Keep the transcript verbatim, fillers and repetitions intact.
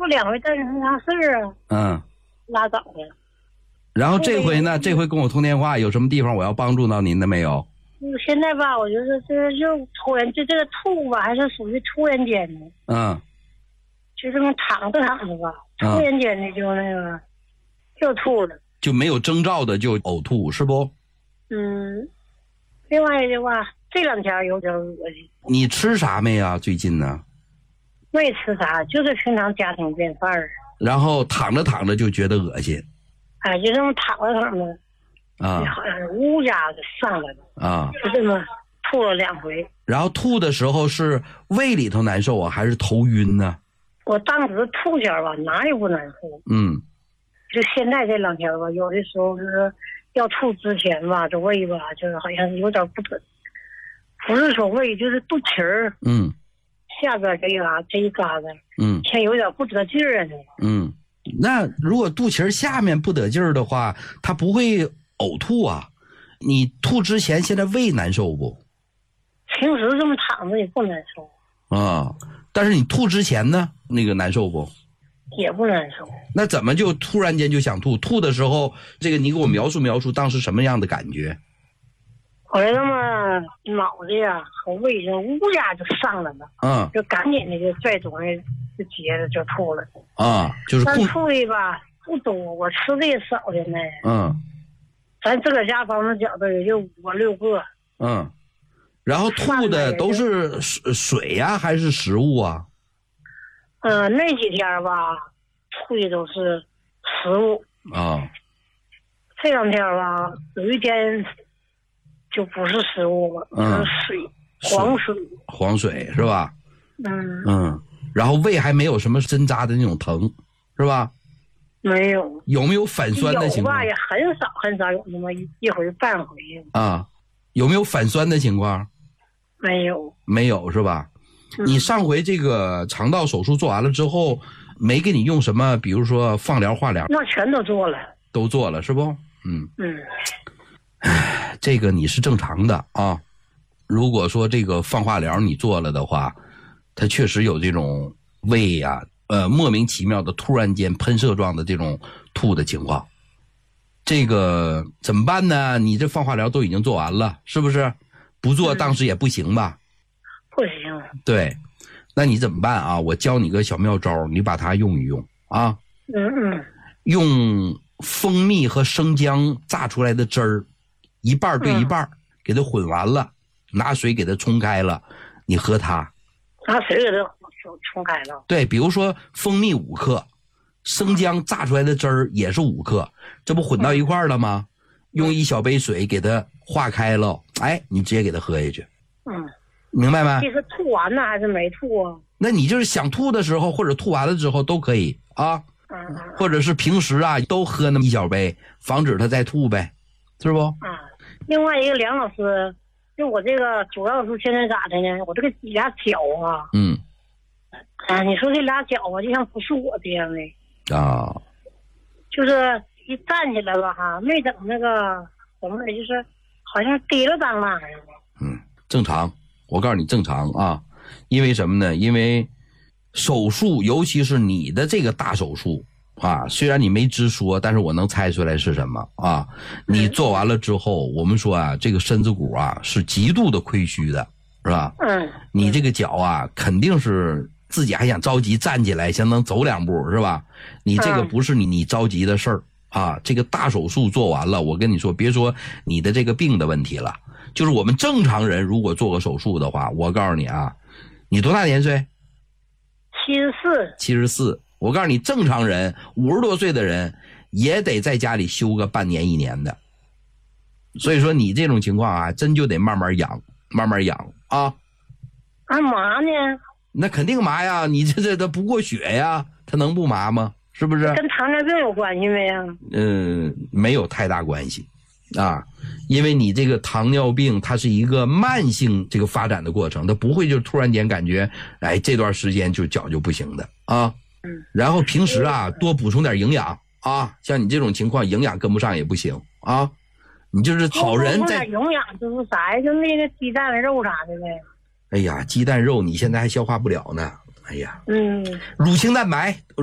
过两回，但是没啥事儿啊。 嗯， 拉倒了。 然后这回呢？这回跟我通电话，有什么地方我要帮助到您的没有？ 现在吧，我就是这就突然就这个吐吧，还是属于突然间的。 嗯， 就这么躺着躺着吧，突然间的就那个、嗯、就吐了， 就没有征兆的就呕吐，是不？ 嗯，另外的话，这两天有点恶心。 你吃啥没啊？最近呢？ 没吃啥，就是平常家庭便饭儿。 然后躺着躺着就觉得恶心。 哎，就这么躺着躺着。 啊， 好像是乌家子上来了啊， 就这么吐了两回。 然后吐的时候是胃里头难受啊，还是头晕呢？ 我当时吐前吧，哪也不难受。 嗯， 就现在这两天吧，有的时候是要吐之前吧，这胃吧，就是好像有点不得，不是说胃，就是肚脐儿， 嗯， 下边这一嘎这一嘎子， 嗯， 像有点不得劲儿啊。 嗯，那如果肚脐儿下面不得劲儿的话，它不会呕吐啊？你吐之前现在胃难受不？ 平时这么躺着也不难受啊，但是你吐之前呢，那个难受不？ 也不难受。 那怎么就突然间就想吐？吐的时候，这个你给我描述描述当时什么样的感觉？ 我这么脑子呀和胃就乌鸦就上来了， 嗯， 就赶紧的就拽东西就接着就吐了。 啊，就是但吐的吧不多，我吃的也少的呢。 嗯。 咱自个家房子饺子也就五六个。 嗯，然后吐的都是水呀、啊、还是食物啊？ 嗯、呃，那几天吧，吐的都是食物啊。 这两天吧，有一天就不是食物了，嗯、是水，黄水。 黄水是吧？ 嗯嗯，然后胃还没有什么针扎的那种疼，是吧？ 没有。 有没有反酸的情况？ 有吧，也很少很少有那么一一回半回。 啊，有没有反酸的情况？ 没有。没有是吧？ 嗯、 你上回这个肠道手术做完了之后，没给你用什么，比如说放疗、化疗？ 那全都做了。 都做了是不？嗯嗯。 唉，这个你是正常的啊。如果说这个放化疗你做了的话，它确实有这种胃呀、啊。呃，莫名其妙的突然间喷射状的这种吐的情况，这个怎么办呢？你这放化疗都已经做完了，是不是？不做当时也不行吧？ 嗯、不行。 对，那你怎么办啊？我教你个小妙招，你把它用一用啊。 嗯嗯。 用蜂蜜和生姜榨出来的汁儿，一半对一半，嗯、给它混完了，拿水给它冲开了，你喝它。 拿水给它冲开了。 对，比如说蜂蜜五克，生姜榨出来的汁儿也是五克，这不混到一块儿了吗？嗯、用一小杯水给它化开了，哎，你直接给它喝下去。 嗯， 明白吗？ 这是吐完了还是没吐啊？ 那你就是想吐的时候，或者吐完了之后都可以啊。 嗯。 或者是平时啊，都喝那么一小杯，防止它再吐呗，是不？ 啊、嗯。另外一个梁老师，就我这个主要是现在咋的呢？我这个俩脚啊。 嗯。 啊，你说这俩脚啊，就像不是我这样的啊， 就是一站起来了哈，没等那个怎么的，就是好像提了当啷似的。 嗯，正常，我告诉你正常啊，因为什么呢？因为手术，尤其是你的这个大手术啊，虽然你没直说，但是我能猜出来是什么啊。你做完了之后，我们说啊，这个身子骨啊是极度的亏虚的，是吧？ 嗯。 你这个脚啊，肯定是。自己还想着急站起来，想能走两步是吧？你这个不是你你着急的事儿啊！这个大手术做完了，我跟你说，别说你的这个病的问题了，就是我们正常人如果做个手术的话，我告诉你啊，你多大年岁？ 七十四。 七十四。我告诉你，正常人五十多岁的人也得在家里休个半年一年的。所以说你这种情况啊，真就得慢慢养，慢慢养啊。 干嘛呢？ 那肯定麻呀，你这这它不过血呀，它能不麻吗？是不是？ 跟糖尿病有关系没呀？ 嗯，没有太大关系啊，因为你这个糖尿病它是一个慢性这个发展的过程，它不会就突然间感觉哎这段时间就脚就不行的啊。 嗯。 然后平时啊多补充点营养啊，像你这种情况营养跟不上也不行啊，你就是好人在。 营养就是啥呀？就那个鸡蛋肉啥的呗。 哎呀，鸡蛋肉你现在还消化不了呢。哎呀， 嗯， 乳清蛋白。